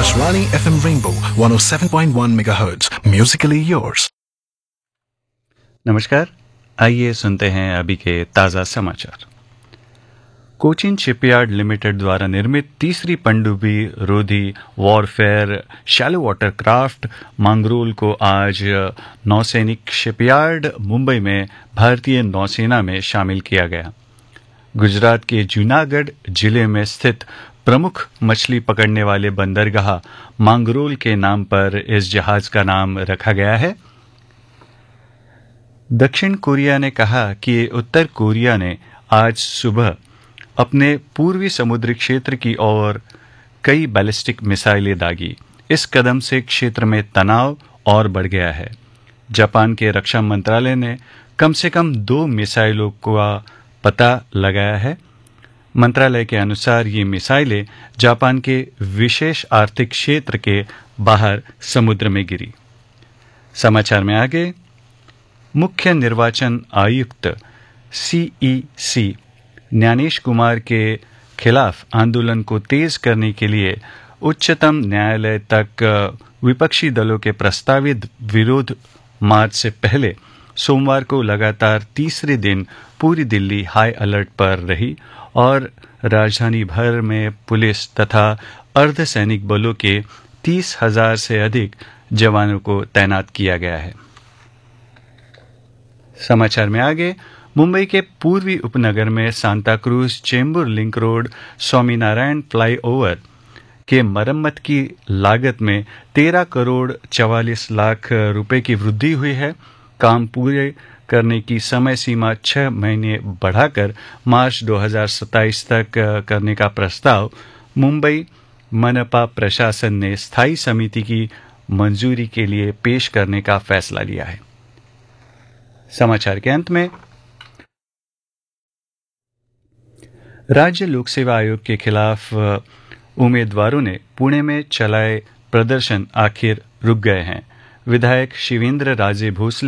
Akashvani FM Rainbow 107.1 MHz. Musically yours. नमस्कार, आइए सुनते हैं अभी के ताज़ा समाचार। कोचिन शिपयार्ड लिमिटेड द्वारा निर्मित तीसरी पनडुब्बी रोधी warfare shallow water craft Mangrol को आज नौसैनिक शिपयार्ड मुंबई में भारतीय नौसेना में शामिल किया गया। गुजरात के जूनागढ़ जिले में स्थित प्रमुख मछली पकड़ने वाले बंदरगाह मांगरोल के नाम पर इस जहाज का नाम रखा गया है। दक्षिण कोरिया ने कहा कि उत्तर कोरिया ने आज सुबह अपने पूर्वी समुद्री क्षेत्र की ओर कई बैलिस्टिक मिसाइलें दागी। इस कदम से क्षेत्र में तनाव और बढ़ गया है। जापान के रक्षा मंत्रालय ने कम से कम 2 मिसाइलों का पता लगाया है। मंत्रालय के अनुसार ये मिसाइलें जापान के विशेष आर्थिक क्षेत्र के बाहर समुद्र में गिरी। समाचार में आगे, मुख्य निर्वाचन आयुक्त CEC ज्ञानेश कुमार के खिलाफ आंदोलन को तेज करने के लिए उच्चतम न्यायालय तक विपक्षी दलों के प्रस्तावित विरोध मार्च से पहले सोमवार को लगातार तीसरे दिन पूरी दिल्ली हाई अलर्ट पर रही और राजधानी भर में पुलिस तथा अर्धसैनिक बलों के 30,000 से अधिक जवानों को तैनात किया गया है। समाचार में आगे, मुंबई के पूर्वी उपनगर में Santa cruise Chembur link road Swaminarayan flyover के मरम्मत की लागत में 13 करोड़ 44 लाख रुपए की वृद्धि हुई है। काम पूरे करने की समय सीमा 6 महीने बढ़ाकर मार्च 2027 तक करने का प्रस्ताव मुंबई मनपा प्रशासन ने स्थायी समिति की मंजूरी के लिए पेश करने का फैसला लिया है। समाचार के अंत में, राज्य लोक सेवा आयोग के खिलाफ उम्मीदवारों ने पुणे में चलाए प्रदर्शन आखिर रुक गए हैं। विधायक शिवेंद्र राजे भोसले